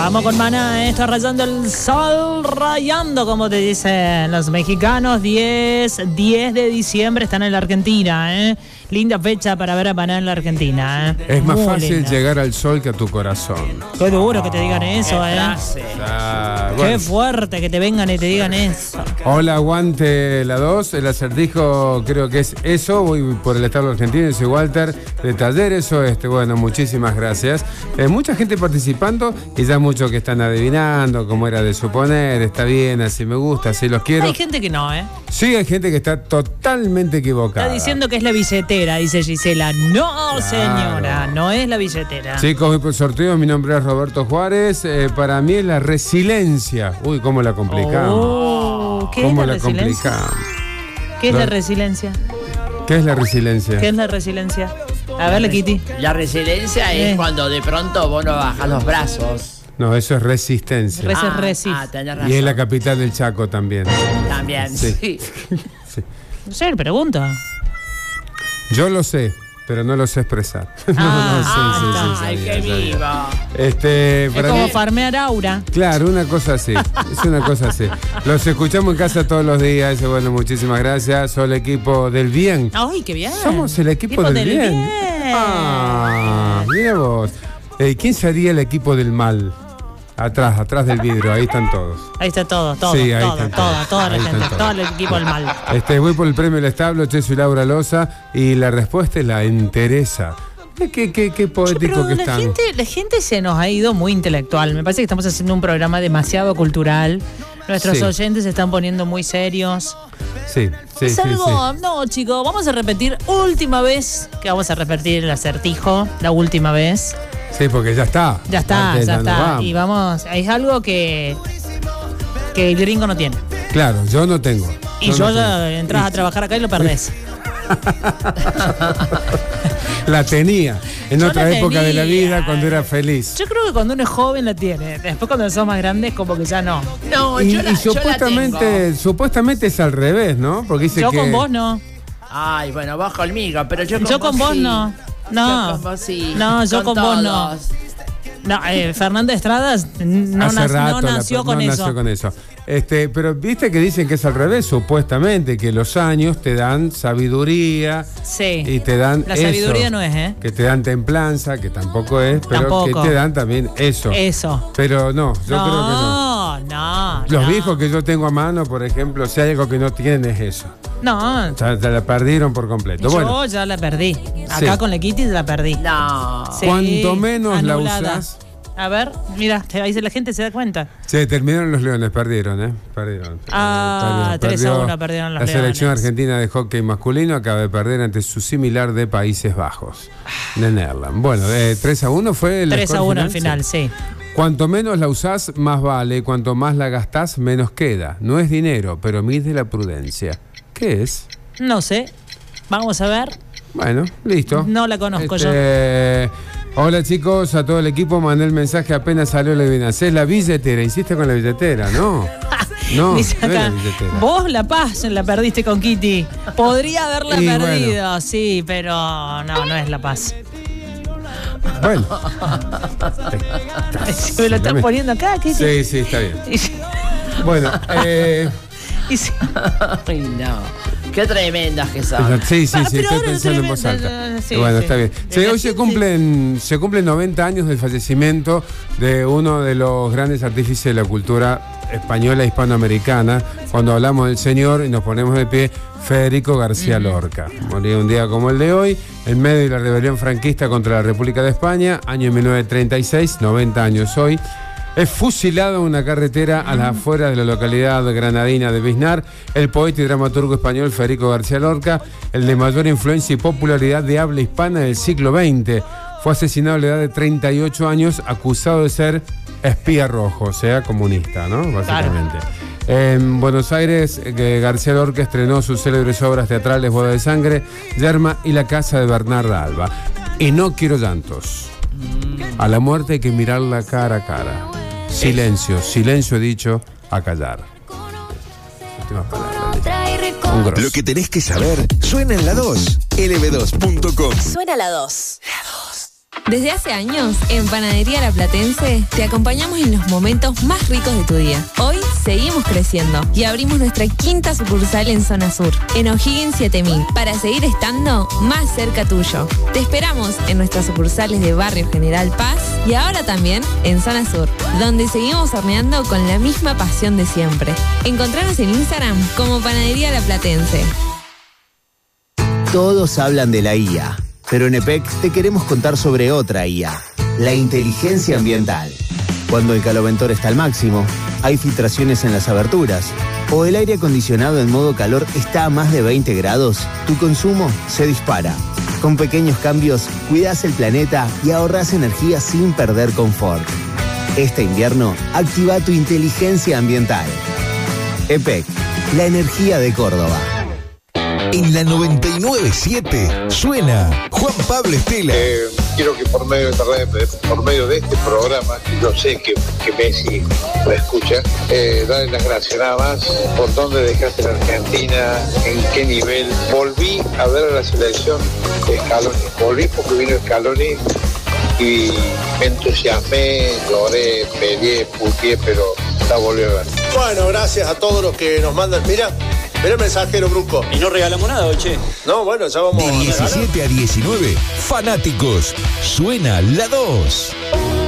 Vamos con Maná, está rayando el sol, rayando, como te dicen los mexicanos. 10 de diciembre están en la Argentina, ¿eh? Linda fecha para ver a Maná en la Argentina, ¿eh? Es más muy fácil linda. llegar al sol que a tu corazón. Qué duro que te digan eso, ¿eh? Bueno. Qué fuerte que te vengan y te digan eso. Hola, aguante la 2. El acertijo creo que es eso. Voy por el estado argentino. Soy Walter de Talleres Oeste. Bueno, muchísimas gracias. Mucha gente participando y ya muchos que están adivinando, como era de suponer. Está bien, así me gusta, así los quiero. Hay gente que no, ¿eh? Sí, hay gente que está totalmente equivocada. Está diciendo que es la billetera, dice Gisela. No, Claro. señora, no es la billetera. Chicos, voy por sorteo. Mi nombre es Roberto Juárez. Para mí es la resiliencia. Uy, cómo la complicamos. Oh, ¿qué es ¿Cómo la la resiliencia? complicamos? ¿Qué es No. la resiliencia? ¿Qué es la resiliencia? ¿Qué es la resiliencia? A ver, Kitty. La resiliencia es cuando de pronto vos no bajás los brazos. No, eso es resistencia. Tenés razón. Y es la capital del Chaco también. También, Sí. sí. Sí. No sé, pregunta. Yo lo sé, pero no lo sé expresar. Ay, qué vivo. Es Para como mí, farmear aura. claro, una cosa así. Es una cosa así. Los escuchamos en casa todos los días. Y bueno, muchísimas gracias. Soy el equipo del bien. Ay, qué bien. Somos el equipo del bien. Ah, mira vos. ¿Quién sería el equipo del mal? Atrás del vidrio, ahí están todos. Ahí está todo, Sí, ahí están todos. toda la Ahí gente, están todos. todo el equipo del mal. Voy por el premio del establo, Cheso y Laura Loza, y la respuesta es la entereza. Qué poético Pero que la están. gente se nos ha ido muy intelectual. Me parece que estamos haciendo un programa demasiado cultural. Nuestros Sí. oyentes se están poniendo muy serios. Sí. Es algo, no, chicos, vamos a repetir última vez, que vamos a repetir el acertijo, la última vez. Sí, porque ya está. Ya está, Antes ya nos está. vamos. Y vamos, es algo que el gringo no tiene. Claro, yo no tengo. Y yo no ya tengo. entras a trabajar acá y lo perdés. La tenía en Yo otra la época de la tenía. vida cuando era feliz. Yo creo que cuando uno es joven la tiene. Después cuando sos más grande es como que ya no. No, Y, yo la supuestamente es al revés, ¿no? Porque dice Yo que con vos no. Ay, bueno, vos conmigo, pero yo con Yo con vos sí. no. No. Yo con vos sí. No, yo con vos no. todos. No, Fernanda Estradas no, hace rato no nació con eso. nació con eso. Pero viste que dicen que es al revés, supuestamente, que los años te dan sabiduría Sí. y te dan La eso, sabiduría no es, ¿eh? que te dan templanza, que tampoco es, pero Tampoco. que te dan también eso. Eso. Pero no, yo creo que no. No. Los viejos que yo tengo a mano, por ejemplo, si hay algo que no tienen es eso. No. Ya la perdieron por completo. Yo Bueno, ya la perdí. Acá Sí. con la Kitty la perdí. No. Sí, cuanto menos la anulada. usás. A ver, mira, ahí la gente se da cuenta. Se terminaron los Leones, perdieron. Perdieron. 3-1 perdieron los La selección Leones. argentina de hockey masculino acaba de perder ante su similar de Países Bajos, de Netherlands. Bueno, 3-1 fue el 3-1 al final, sí. Cuanto menos la usás, más vale. Cuanto más la gastás, menos queda. No es dinero, pero mide la prudencia. ¿Qué es? No sé. Vamos a ver. Bueno, listo. No la conozco Hola chicos, a todo el equipo mandé el mensaje apenas salió la adivinanza. Es la billetera, insiste con la billetera, ¿no? No, Dice no es acá, la billetera. vos La Paz la perdiste con Kitty. Podría haberla Y perdido, sí, pero no es La Paz. Bueno. Se me lo están poniendo acá, Kitty. Sí, está bien. Y sí, Bueno, y sí. Ay, no. Qué tremendas que son. sí, pero estoy ahora pensando en tremendo, voz alta. sí, Bueno, sí. está bien. Sí, La hoy se gente- cumplen 90 años del fallecimiento de uno de los grandes artífices de la cultura española e hispanoamericana. Cuando hablamos del señor y nos ponemos de pie, Federico García Lorca. Moría un día como el de hoy, en medio de la rebelión franquista contra la República de España, año 1936, 90 años hoy. Es fusilado en una carretera a las afueras de la localidad granadina de Biznar. El poeta y dramaturgo español Federico García Lorca, el de mayor influencia y popularidad de habla hispana del siglo XX. Fue asesinado a la edad de 38 años, acusado de ser espía rojo, o sea, comunista, ¿no? Básicamente. En Buenos Aires, García Lorca estrenó sus célebres obras teatrales Boda de Sangre, Yerma y La Casa de Bernarda Alba. Y no quiero llantos. A la muerte hay que mirarla cara a cara. Silencio, silencio he dicho, a callar. Últimas palabras. Un grosso. Lo que tenés que saber suena en la 2. lb2.com. Suena la 2. La 2. Desde hace años, en Panadería La Platense, te acompañamos en los momentos más ricos de tu día. Hoy seguimos creciendo y abrimos nuestra quinta sucursal en Zona Sur, en O'Higgins 7000, para seguir estando más cerca tuyo. Te esperamos en nuestras sucursales de Barrio General Paz y ahora también en Zona Sur, donde seguimos horneando con la misma pasión de siempre. Encontranos en Instagram como Panadería La Platense. Todos hablan de la IA, pero en EPEC te queremos contar sobre otra IA, la inteligencia ambiental. Cuando el caloventor está al máximo, hay filtraciones en las aberturas, o el aire acondicionado en modo calor está a más de 20 grados, tu consumo se dispara. Con pequeños cambios, cuidas el planeta y ahorras energía sin perder confort. Este invierno, activa tu inteligencia ambiental. EPEC, la energía de Córdoba. En la 99.7 suena Juan Pablo Estela. Quiero que por medio de este programa, yo sé que Messi lo escucha, darle las gracias nada más por dónde dejaste la Argentina, en qué nivel. Volví a ver a la selección de Scaloni, volví porque vino Scaloni y me entusiasmé, lloré, peleé, puteé, pero la volví a ver. Bueno, gracias a todos los que nos mandan. Mira el mensajero Brusco. Y no regalamos nada hoy, che. No, bueno, ya vamos de 17 a 19, fanáticos. Suena la 2.